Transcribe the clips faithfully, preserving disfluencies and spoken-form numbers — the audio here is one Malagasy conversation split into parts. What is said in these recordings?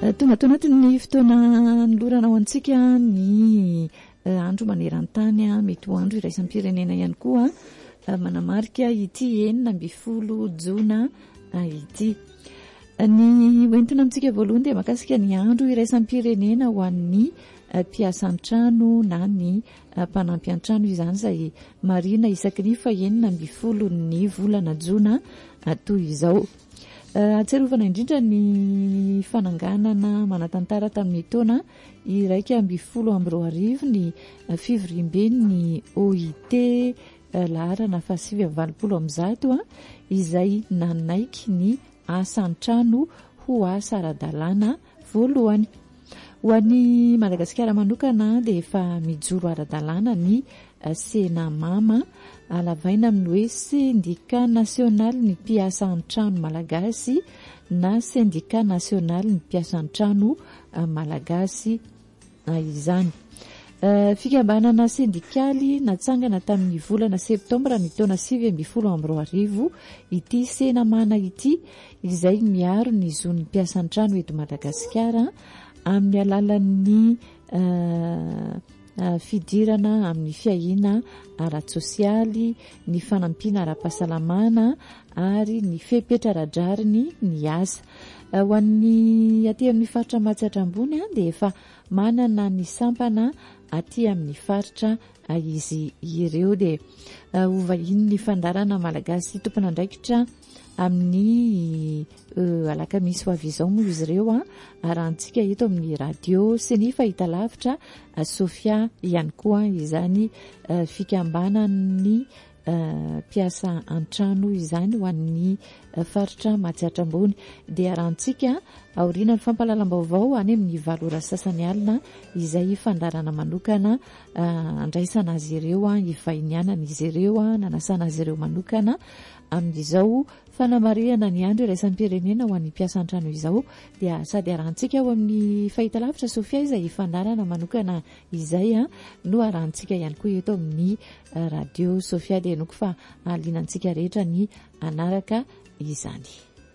tonga tao anatin'ny fotoana nolorana ao antsika ny andro maneran-tany a, mety ho andro iraisam-pirenena ihany koa manamarika ity enina amby folo jona ity. Ny hoentina amintsika voalohany dia makasika ny andro iraisam-pirenena ho an'ny mpiasa an-trano na ny mpanampy an-trano izany izay marina isaky ny fahaenina amby folo ny volana jona toy izao. Atserovana indrindra ny fananganana manatantara tamin'ny taona iraika amby folo amby roa arivo ny fivoriam-ben'ny O I T laharana fahasivy amby valopolo amby zato a, izay nanaiky ny asa an-trano ho asa ara-dalàna voalohany. Ho an'ny Madagasikara manokana dia efa mijoro ara-dalàna ny senamama alavaina amin'ny hoe syndicat national ny mpiasa an-trano malagasy na syndicat national ny mpiasa an-trano malagasy izany. Fikambanana sindikaly natsangana tamin'ny volana septambra ny taona sivy amby folo amby roa arivo ity senamana ity, izay miaro ny zon'ny mpiasa an-trano eto Madagasikara amin'ny alalan'ny fidirana amin'ny fiahina ara-tsosialy, ny fanampiana ara-pahasalamana ary ny fepetra-radrariny ny asa. Ho an'ny aty amin'ny faritra Matsatra ambony dia efa manana ny sampana aty amin'ny faritra izy ireo. Dia ho vahiny ny fandarana malagasy tompon'andraikitra amin'ny alakamisy ho avy izao moa izy ireo a, arahantsika eto amin'ny radio sy ny fahitalavitra Sofia ihany koa izany fikambanan'ny mpiasa an-trano izany ho an'ny faritra Matsatra ambony. Dia arahantsika aorian'ny fampahalalam-baovao any amin'ny valo ora sasany alina izay fandarana manokana andraisana azy ireo a, ivainianana izy ireo a, nanasana azy ireo manokana amin'izao fanamariana ny andro iraisam-pirenena ho an'ny mpiasa an-trano izao. Dia sady arahantsika ao amin'ny fahitalavitra Sofia izay fandarana manokana izay a, no arahantsika ihany koa eto amin'ny radio Sofia. Dia noko fa alinantsika rehetra ny anaraka izany.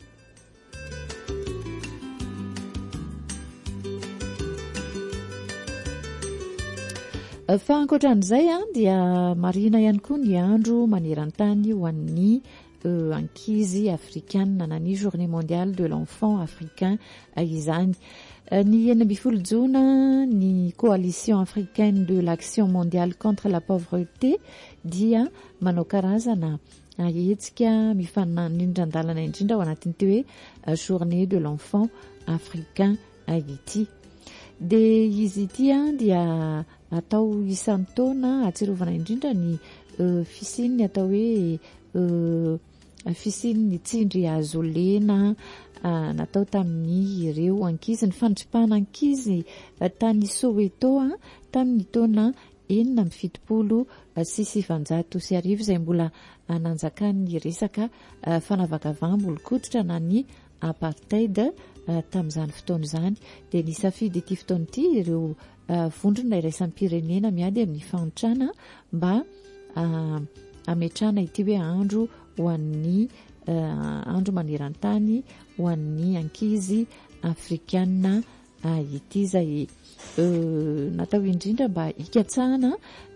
Fa ankoatran'izay a, dia marina ihany koa ny andro maneran-tany ho an'ny ankizy afrikanina na ny journée mondiale de l'enfant africain izany. Ny enina amby folo jona ny coalition africaine de l'action mondiale contre la pauvreté dia manao karazana hetsika mifanindran-dalana indrindra ao anatin'ity hoe journée de l'enfant africain ity. Dia izy ity dia atao isan'ny taona atserovana indrindra ny fisininy atao hoe fisininy tsindry azo lena natao tamin'ny ireo ankizy, ny fandripahana ankizy tany Soweto tamin'ny taona enina amby fitopolo sy sivanjato sy arivo, izay mbola nanjakan'ny resaka fanavakavaham-bolokoditra na ny apartheid tamin'izany fotoana izany. Dia nisafidy ity fotoana ity ireo vondrona iraisam-pirenena miady amin'ny fahantrana mba ametrana ity hoe andro ho an'ny andro maneran-tany ho an'ny ankizy afrikanina ity, izay natao indrindra mba hikatsahana